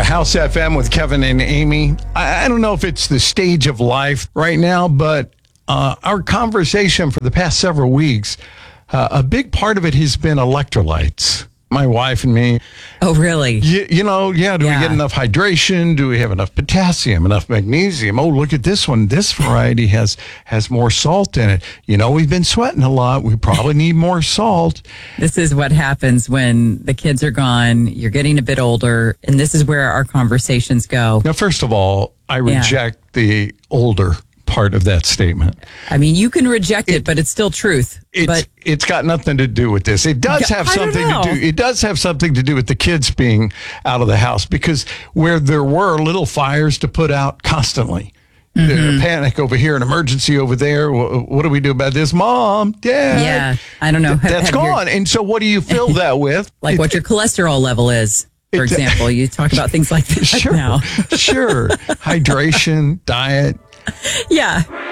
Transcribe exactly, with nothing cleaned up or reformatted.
House F M with Kevin and Amy. I, I don't know if it's the stage of life right now, but uh, our conversation for the past several weeks, uh, a big part of it has been electrolytes. My wife and me. Oh, really? You, you know, yeah, do Yeah. we get enough hydration? Do we have enough potassium, enough magnesium? Oh, look at this one. This variety has has more salt in it. You know, we've been sweating a lot. We probably need more salt. This is what happens when the kids are gone, you're getting a bit older, and this is where our conversations go. Now, first of all, I Yeah. reject the older part of that statement. I mean, you can reject it, but it's still truth. It's but it's got nothing to do with this. It does Yeah, have I don't something to know. do. It does have something to do with the kids being out of the house, because where there were little fires to put out constantly, Mm-hmm. the panic over here, an emergency over there. What, what do we do about this, Mom, Dad? yeah, I don't know. Have- That's have your- gone. And so, what do you fill that with? like what your cholesterol level is, for It- example. You talk about things like that Sure, now. sure. Hydration, diet. Yeah.